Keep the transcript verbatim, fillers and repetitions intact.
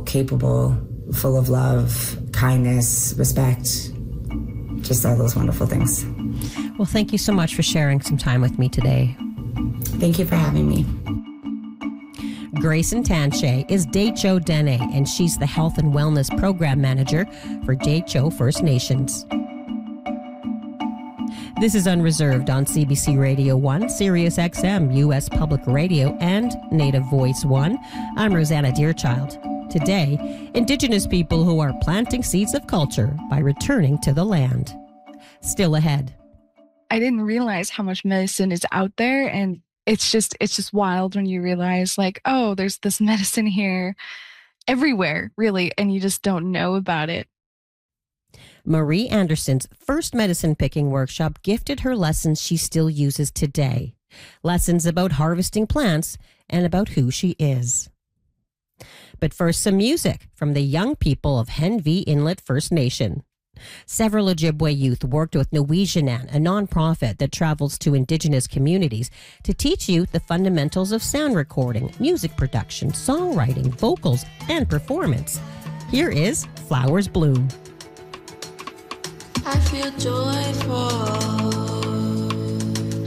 capable, full of love, kindness, respect, just all those wonderful things. Well, thank you so much for sharing some time with me today. Thank you for having me. Grayson Tanshay is Dehcho Dene, and she's the Health and Wellness Program Manager for Dehcho First Nations. This is Unreserved on C B C Radio one, Sirius X M, U S Public Radio, and Native Voice one. I'm Rosanna Deerchild. Today, Indigenous people who are planting seeds of culture by returning to the land. Still ahead. I didn't realize how much medicine is out there, and it's just it's just wild when you realize, like, oh, there's this medicine here everywhere, really, and you just don't know about it. Marie Anderson's first medicine picking workshop gifted her lessons she still uses today. Lessons about harvesting plants and about who she is. But first, some music from the young people of Henvey Inlet First Nation. Several Ojibwe youth worked with Nuwejianan, a nonprofit that travels to Indigenous communities to teach youth the fundamentals of sound recording, music production, songwriting, vocals, and performance. Here is Flowers Bloom. I feel joyful.